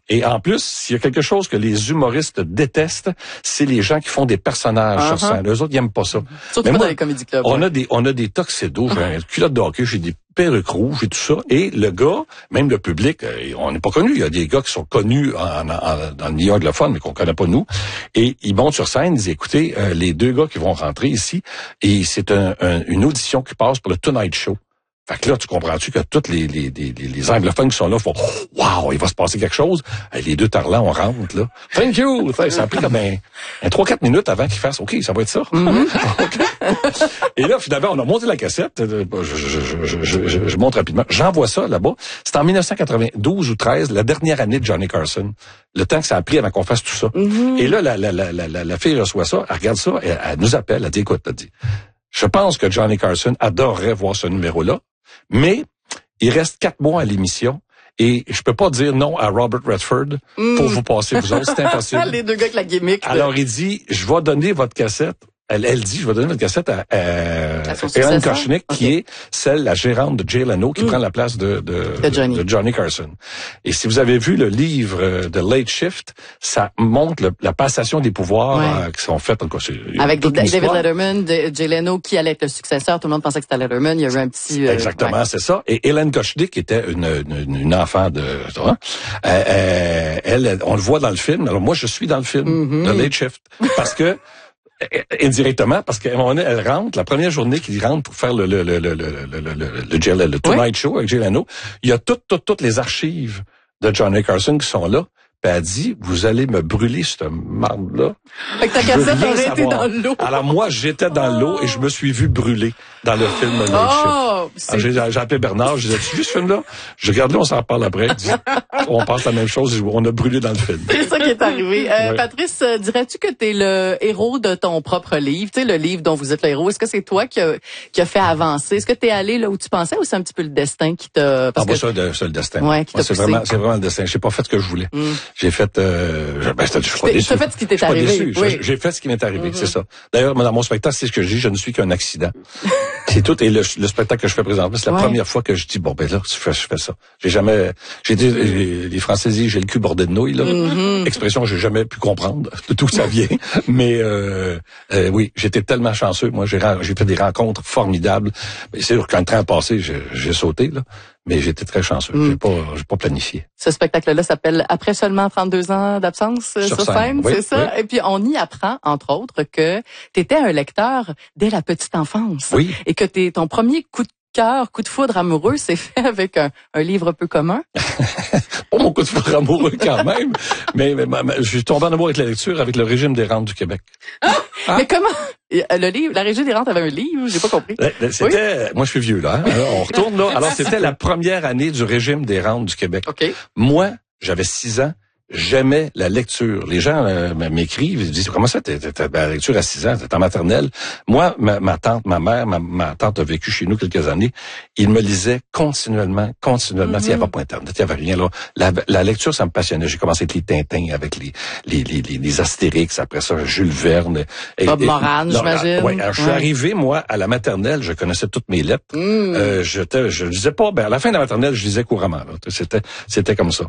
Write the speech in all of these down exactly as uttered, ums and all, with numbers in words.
Et en plus, s'il y a quelque chose que les humoristes détestent, c'est les gens qui font des personnages uh-huh. sur scène. Eux autres, ils aiment pas ça. Surtout pas dans les comédie clubs. On ouais. a des, on a des tuxedos, j'ai un culotte de hockey, j'ai des perruques rouges et tout ça. Et le gars, même le public, on n'est pas connu. Il y a des gars qui sont connus en, en, dans le milieu anglophone, mais qu'on connaît pas nous. Et ils montent sur scène, ils disent, écoutez, euh, les deux gars qui vont rentrer ici, et c'est un, un, une audition qui passe pour le Tonight Show. Fait que là, tu comprends-tu que tous les, les, les, les anglophones qui sont là font « Wow, il va se passer quelque chose. » Les deux tarlans, on rentre, là. « Thank you! » Ça a pris comme un, un trois quatre minutes avant qu'ils fassent « OK, ça va être ça. Mm-hmm. » okay. Et là, finalement, on a monté la cassette. Je, je, je, je, je, je, je monte rapidement. J'envoie ça là-bas. C'était en dix-neuf cent quatre-vingt-douze ou treize, la dernière année de Johnny Carson. Le temps que ça a pris avant qu'on fasse tout ça. Mm-hmm. Et là, la, la, la, la, la fille reçoit ça, elle regarde ça, elle, elle nous appelle, elle dit « Écoute, elle dit, je pense que Johnny Carson adorerait voir ce numéro-là. Mais il reste quatre mois à l'émission et je peux pas dire non à Robert Redford mm. pour vous passer vous autres, c'est impossible. Les deux gars avec la gimmick. Alors il dit, je vais donner votre cassette. Elle, elle dit, je vais donner votre cassette à, à, à Ellen Koshnick, okay. qui est celle, la gérante de Jay Leno, qui mm. prend la place de, de, de, Johnny. de Johnny Carson. Et si vous avez vu le livre de Late Shift, ça montre le, la passation des pouvoirs ouais. euh, qui sont faits. En quoi, avec David Letterman, de Jay Leno, qui allait être le successeur. Tout le monde pensait que c'était Letterman. Il y avait un petit... Euh, Exactement, ouais. c'est ça. Et Ellen Koshnick était une, une, une enfant de... Euh, euh, elle, on le voit dans le film. Alors moi, je suis dans le film mm-hmm. de Late Shift. Parce que indirectement, parce qu'à un moment donné, elle rentre, la première journée qu'il rentre pour faire le le le le le le le, le, le, le Tonight oui. Show avec Jay Leno, il y a toutes toutes toutes les archives de Johnny Carson qui sont là. Puis elle dit, vous allez me brûler cette marde-là. Fait que ta cassette aurait été dans l'eau. Alors moi, j'étais dans l'eau et je me suis vu brûler dans le film Late oh, Shift. J'ai, j'ai appelé Bernard, je disais, tu as vu ce film-là? Je regarde là, on s'en parle après. Dit, on passe la même chose, on a brûlé dans le film. C'est ça qui est arrivé. Euh, ouais. Patrice, dirais-tu que t'es le héros de ton propre livre? Tu sais, le livre dont vous êtes le héros. Est-ce que c'est toi qui a, qui a fait avancer? Est-ce que t'es allé là où tu pensais ou c'est un petit peu le destin qui t'a... Parce ah, que... bah, ça, c'est le destin. Ouais, qui t'a c'est poussé. vraiment, c'est vraiment le destin. J'ai pas fait ce que je voulais. Mm. J'ai fait, euh, ben, je suis pas déçu. T'as fait ce qui t'est arrivé. Je suis pas déçu. Oui. J'ai fait ce qui m'est arrivé, mm-hmm. c'est ça. D'ailleurs, dans mon spectacle, c'est ce que je dis, je ne suis qu'un accident. C'est tout. Et le, le spectacle que je fais présentement, c'est la ouais. première fois que je dis, bon, ben là, je fais, je fais ça. J'ai jamais, j'ai dit, les Français disent, j'ai le cul bordé de nouilles, là. Mm-hmm. Expression que j'ai jamais pu comprendre de d'où ça vient. Mais, euh, euh, oui, j'étais tellement chanceux. Moi, j'ai, j'ai fait des rencontres formidables. C'est sûr, quand le train a passé, j'ai, j'ai sauté, là. Mais j'étais très chanceux. Mm. J'ai pas, j'ai pas planifié. Ce spectacle-là s'appelle Après seulement trente-deux ans d'absence sur, sur scène, scène oui, c'est ça? Oui. Et puis, on y apprend, entre autres, que t'étais un lecteur dès la petite enfance. Oui. Et que t'es, ton premier coup de cœur, coup de foudre amoureux, c'est fait avec un, un livre peu commun. Pas mon coup de foudre amoureux quand même. mais, mais, mais je suis tombé en amour avec la lecture, avec le régime des rentes du Québec. Ah, hein? Mais comment? Le livre, la Régie des rentes avait un livre, j'ai pas compris. C'était, oui? Moi je suis vieux là, hein? Alors, on retourne là. Alors c'était la première année du régime des rentes du Québec. Okay. Moi, j'avais six ans. J'aimais la lecture. Les gens euh, m'écrivent, ils disent, comment ça, t'es, t'es, t'es la lecture à six ans, t'es en maternelle? Moi, ma, ma tante, ma mère, ma, ma tante a vécu chez nous quelques années. Ils me lisaient continuellement, continuellement. Mm-hmm. Il n'y avait pas Internet, il n'y avait rien là. La, la lecture, ça me passionnait. J'ai commencé avec les Tintins, avec les, les, les, les, les Astérix, après ça, Jules Verne. Et, Bob Moran, j'imagine. Oui, je suis ouais. arrivé, moi, à la maternelle, je connaissais toutes mes lettres. Mm. Euh, je, je lisais pas, ben, à la fin de la maternelle, je lisais couramment, là. C'était, c'était comme ça.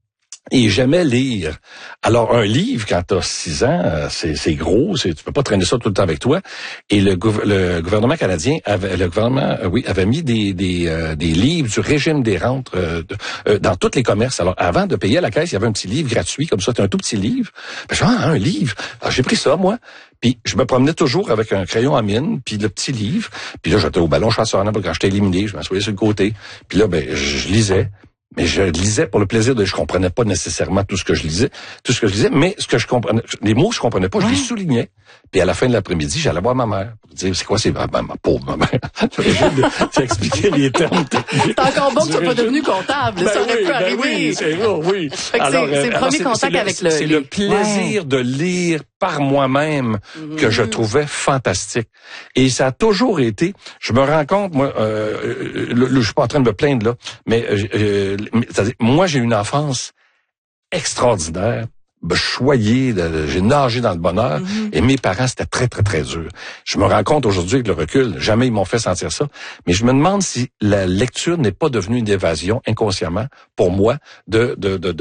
Et j'aimais lire. Alors, un livre, quand t'as six ans, c'est, c'est gros, c'est, tu peux pas traîner ça tout le temps avec toi. Et le, gouv- le gouvernement canadien avait, le gouvernement, euh, oui, avait mis des, des, euh, des livres du régime des rentes euh, de, euh, dans tous les commerces. Alors, avant de payer à la caisse, il y avait un petit livre gratuit, comme ça, c'était un tout petit livre. Ben, je dis, ah, un livre. Alors, j'ai pris ça, moi. Puis, je me promenais toujours avec un crayon à mine, puis le petit livre. Puis là, j'étais au ballon chasseur, quand j'étais éliminé, je m'assoyais sur le côté. Puis là, ben, je lisais. Mais je lisais pour le plaisir de, je comprenais pas nécessairement tout ce que je lisais, tout ce que je lisais, mais ce que je comprenais, les mots que je comprenais pas, je ouais. les soulignais. Puis à la fin de l'après-midi, j'allais voir ma mère pour dire, c'est quoi, c'est ma, ma, ma pauvre ma mère. J'ai expliqué les termes techniques. C'est encore bon que tu sois pas devenu comptable. Ben ça aurait oui, pu ben arriver. Oui, c'est vrai, oui. Alors, c'est, c'est le premier alors, contact c'est, avec c'est le... C'est les... le plaisir ouais. de lire par moi-même mm-hmm. que je trouvais fantastique. Et ça a toujours été, je me rends compte, moi, euh, le, le, je suis pas en train de me plaindre là, mais euh, c'est-à-dire, moi j'ai une enfance extraordinaire, choyée, j'ai nagé dans le bonheur, mm-hmm. et mes parents c'était très très très dur. Je me rends compte aujourd'hui avec le recul, jamais ils m'ont fait sentir ça, mais je me demande si la lecture n'est pas devenue une évasion inconsciemment pour moi de de de, de